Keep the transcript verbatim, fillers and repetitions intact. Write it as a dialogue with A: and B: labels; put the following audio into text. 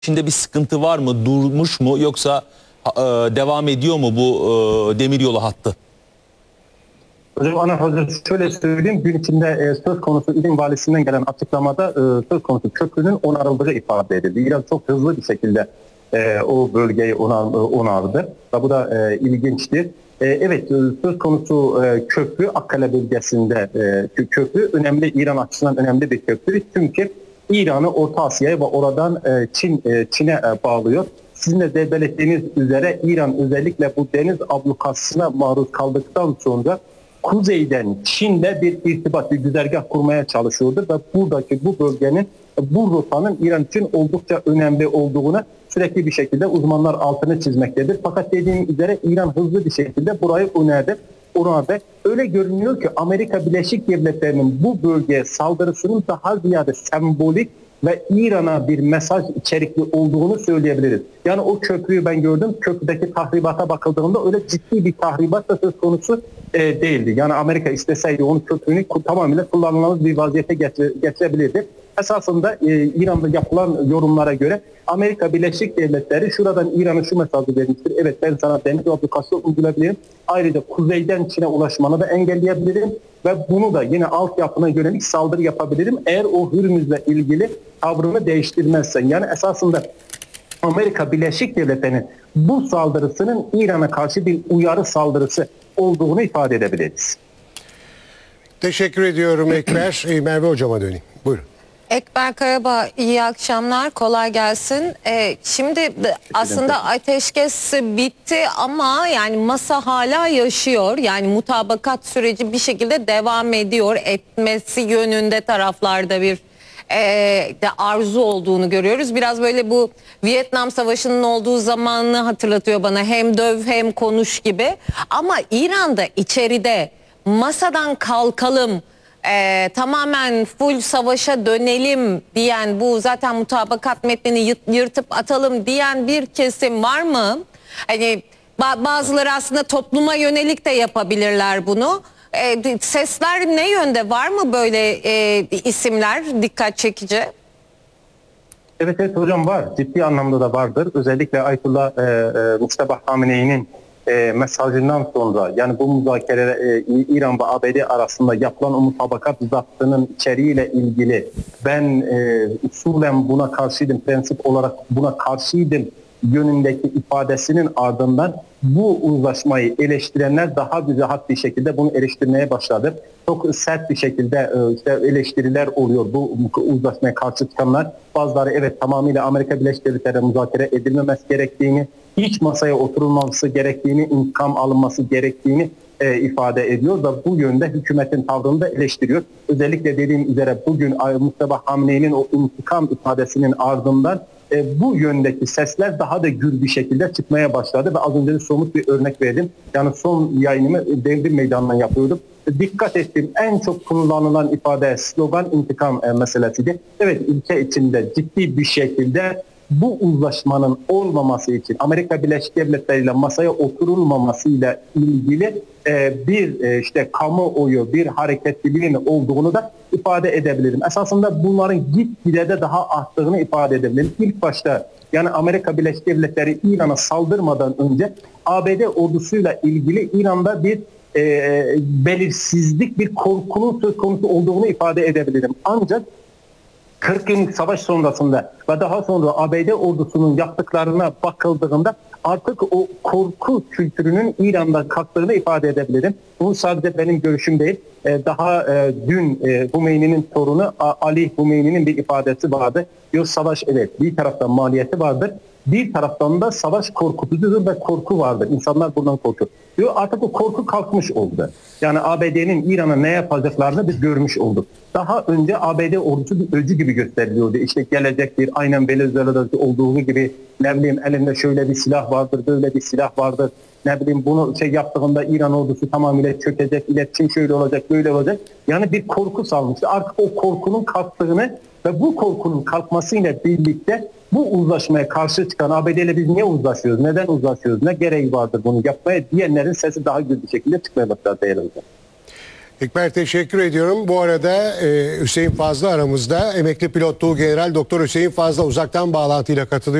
A: İçinde bir sıkıntı var mı? Durmuş mu? Yoksa e, devam ediyor mu bu e, demiryolu hattı?
B: Hocam ana hazır şöyle söyleyeyim. Gün içinde e, söz konusu İdlib valisinden gelen açıklamada e, söz konusu köprünün onarıldığı ifade edildi. İran çok hızlı bir şekilde e, o bölgeyi onar, onardı. Ve bu da e, ilginçtir. E, evet e, söz konusu e, köprü Akkale bölgesinde e, köprü önemli, İran açısından önemli bir köprü. Çünkü İran'ı Orta Asya'ya ve oradan e, Çin e, Çin'e e, bağlıyor. Sizin de belirttiğiniz üzere İran özellikle bu deniz ablukasına maruz kaldıktan sonra kuzeyden Çin'le bir irtibat, bir güzergah kurmaya çalışıyordu ve buradaki bu bölgenin, bu rotanın İran için oldukça önemli olduğunu sürekli bir şekilde uzmanlar altını çizmektedir. Fakat dediğim üzere İran hızlı bir şekilde burayı önerdi. Orada öyle görünüyor ki Amerika Birleşik Devletleri'nin bu bölgeye saldırısının daha ziyade sembolik ve İran'a bir mesaj içerikli olduğunu söyleyebiliriz. Yani o köprüyü ben gördüm. Köprüdeki tahribata bakıldığında öyle ciddi bir tahribat da söz konusu e, değildi. Yani Amerika isteseydi onun köprünü tamamıyla kullanılamaz bir vaziyete getirebilirdi. Esasında e, İran'da yapılan yorumlara göre Amerika Birleşik Devletleri şuradan İran'a şu mesajı vermiştir. Evet, ben sana deniz ablukası uygulayabilirim. Ayrıca kuzeyden Çin'e ulaşmanı da engelleyebilirim. Ve bunu da yine altyapına yönelik saldırı yapabilirim. Eğer o Hürmüz'le ilgili tavrını değiştirmezsen. Yani esasında Amerika Birleşik Devletleri'nin bu saldırısının İran'a karşı bir uyarı saldırısı olduğunu ifade edebiliriz.
C: Teşekkür ediyorum Ekber. Merve Hocam'a döneyim. Buyurun.
D: Ekber Karabağ, iyi akşamlar, kolay gelsin. Ee, şimdi aslında ateşkes bitti ama yani masa hala yaşıyor. Yani mutabakat süreci bir şekilde devam ediyor. Etmesi yönünde taraflarda bir e, de arzu olduğunu görüyoruz. Biraz böyle bu Vietnam Savaşı'nın olduğu zamanını hatırlatıyor bana. Hem döv hem konuş gibi. Ama İran'da içeride masadan kalkalım, Ee, tamamen full savaşa dönelim diyen, bu zaten mutabakat metnini yırtıp atalım diyen bir kesim var mı? Hani bazıları aslında topluma yönelik de yapabilirler bunu. Ee, sesler ne yönde, var mı böyle e, isimler dikkat çekici?
B: Evet evet hocam, var. Ciddi anlamda da vardır. Özellikle Ayetullah e, e, Mustafa Hamenei'nin E, mesajından sonra, yani bu müzakere e, İran ve A B D arasında yapılan o mutabakat zaptının içeriğiyle ilgili ben e, usulen buna karşıydım, prensip olarak buna karşıydım yönündeki ifadesinin ardından bu uzlaşmayı eleştirenler daha güzel bir şekilde bunu eleştirmeye başladı. Çok sert bir şekilde e, işte eleştiriler oluyor bu uzlaşmaya karşı çıkanlar. Bazıları evet tamamıyla Amerika Birleşik Devletleri'ne müzakere edilmemesi gerektiğini, hiç masaya oturulması gerektiğini, intikam alınması gerektiğini e, ifade ediyor da bu yönde hükümetin tavrını da eleştiriyor. Özellikle dediğim üzere bugün Mustafa Hamenei'nin o intikam ifadesinin ardından e, bu yöndeki sesler daha da gür bir şekilde çıkmaya başladı ve az önce de somut bir örnek verdim. Yani son yayınımı Devrim Meydanı'ndan yapıyordum. Dikkat ettim, en çok kullanılan ifade, slogan intikam e, meselesiydi. Evet, ülke içinde ciddi bir şekilde bu uzlaşmanın olmaması için Amerika Birleşik Devletleri ile masaya oturulmamasıyla ilgili e, bir e, işte kamuoyu, bir hareketliliğin olduğunu da ifade edebilirim. Esasında bunların gitgide de daha arttığını ifade edebilirim. İlk başta yani Amerika Birleşik Devletleri İran'a saldırmadan önce A B D ordusuyla ilgili İran'da bir e, belirsizlik, bir korkunun söz konusu olduğunu ifade edebilirim. Ancak kırk günlük savaş sonrasında ve daha sonra A B D ordusunun yaptıklarına bakıldığında artık o korku kültürünün İran'da kalktığını ifade edebilirim. Bu sadece benim görüşüm değil. Daha dün Hümeyni'nin torunu Ali Hümeyni'nin bir ifadesi vardı. Diyor savaş evet bir taraftan maliyeti vardır. Bir taraftan da savaş korkutucudur ve korku vardır. İnsanlar bundan korkuyor. Diyor artık o korku kalkmış oldu. Yani A B D'nin İran'a ne yapacaklarını biz görmüş olduk. Daha önce A B D ordusu bir öcü gibi gösteriliyordu. İşte gelecektir, aynen Venezuela'da olduğu gibi, ne bileyim elinde şöyle bir silah vardır, böyle bir silah vardır. Ne bileyim bunu şey yaptığında İran ordusu tamamıyla çökecek, iletişim şöyle olacak, böyle olacak. Yani bir korku salmıştı. Artık o korkunun kalktığını ve bu korkunun kalkmasıyla birlikte bu uzlaşmaya karşı çıkan A B D ile biz niye uzlaşıyoruz, neden uzlaşıyoruz, ne gereği vardır bunu yapmaya diyenlerin sesi daha güçlü bir şekilde çıkmaya başladı değerli hocam.
C: Ekber teşekkür ediyorum. Bu arada e, Hüseyin Fazlı aramızda. Emekli pilot Tuğgeneral Doktor Hüseyin Fazlı uzaktan bağlantıyla katılıyor.